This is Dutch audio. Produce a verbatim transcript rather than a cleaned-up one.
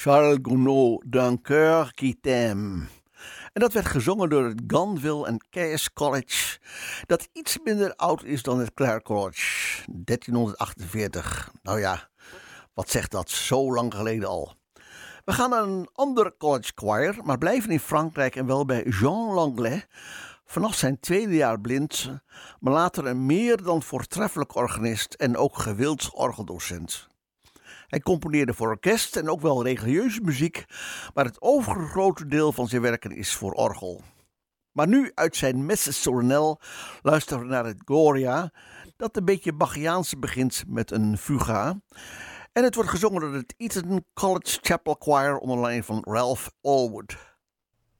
Charles Gounod d'un cœur qui t'aime. En dat werd gezongen door het Granville and Caius College, dat iets minder oud is dan het Clare College, dertien achtenveertig. Nou ja, wat zegt dat, zo lang geleden al. We gaan naar een ander college choir, maar blijven in Frankrijk en wel bij Jean Langlais. Vanaf zijn tweede jaar blind, maar later een meer dan voortreffelijk organist en ook gewild orgeldocent. Hij componeerde voor orkest en ook wel religieuze muziek, maar het overgrote deel van zijn werken is voor orgel. Maar nu uit zijn Messe Solennelle luisteren we naar het Gloria, dat een beetje Bachiaans begint met een fuga. En het wordt gezongen door het Eton College Chapel Choir onder leiding van Ralph Allwood.